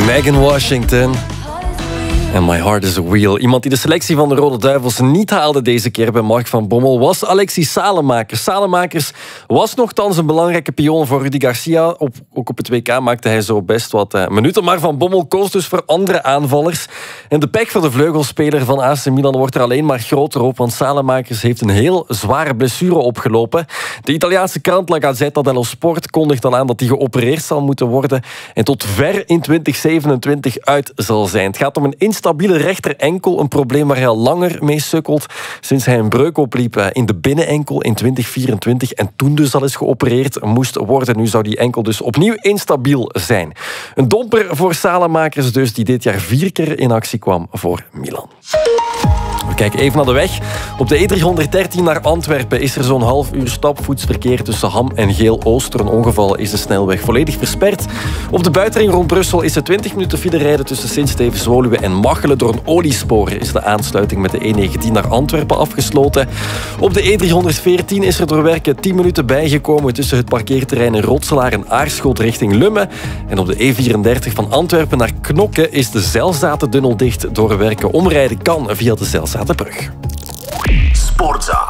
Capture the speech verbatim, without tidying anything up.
Megan Washington. En My Heart is a Wheel. Iemand die de selectie van de Rode Duivels niet haalde deze keer bij Mark van Bommel was Alexis Salemakers. Salemakers was nogthans een belangrijke pion voor Rudy Garcia. Op, ook op het W K maakte hij zo best wat uh, minuten. Maar Van Bommel koos dus voor andere aanvallers. En de pech voor de vleugelspeler van A C Milan wordt er alleen maar groter op. Want Salemakers heeft een heel zware blessure opgelopen. De Italiaanse krant La Gazzetta dello Sport kondigt al aan dat hij geopereerd zal moeten worden. En tot ver in twintig zevenentwintig uit zal zijn. Het gaat om een instabiele rechter enkel, een probleem waar hij al langer mee sukkelt sinds hij een breuk opliep in de binnenenkel in twintig vierentwintig en toen dus al eens geopereerd moest worden. Nu zou die enkel dus opnieuw instabiel zijn. Een domper voor Salemakers dus, die dit jaar vier keer in actie kwam voor Milan. We kijken even naar de weg. Op de E driehonderddertien naar Antwerpen is er zo'n half uur stapvoetsverkeer tussen Ham en Geel-Oost. Door een ongeval is de snelweg volledig versperd. Op de buitenring rond Brussel is het twintig minuten file rijden tussen Sint-Stevens-Woluwe en Machelen. Door een oliespoor is de aansluiting met de E negentien naar Antwerpen afgesloten. Op de E driehonderdveertien is er door werken tien minuten bijgekomen tussen het parkeerterrein in Rotselaar en Aarschot richting Lummen. En op de E vierendertig van Antwerpen naar Knokke is de Zelzatentunnel dicht door werken. Omrijden kan via de Zelzatenbrug. Sportza.